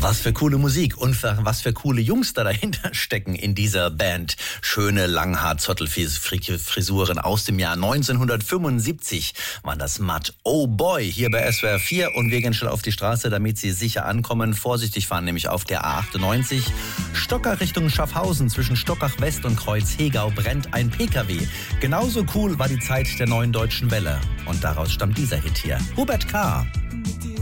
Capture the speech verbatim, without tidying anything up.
Was für coole Musik und für, was für coole Jungs da dahinter stecken in dieser Band. Schöne Langhaar-Zottelfrisuren aus dem Jahr neunzehnhundertfünfundsiebzig waren das Matt. Oh Boy, hier bei S W R vier, und wir gehen schnell auf die Straße, damit Sie sicher ankommen. Vorsichtig fahren, nämlich auf der A achtundneunzig. Stockach Richtung Schaffhausen, zwischen Stockach West und Kreuz-Hegau brennt ein P K W. Genauso cool war die Zeit der neuen deutschen Welle. Und daraus stammt dieser Hit hier. Hubert K.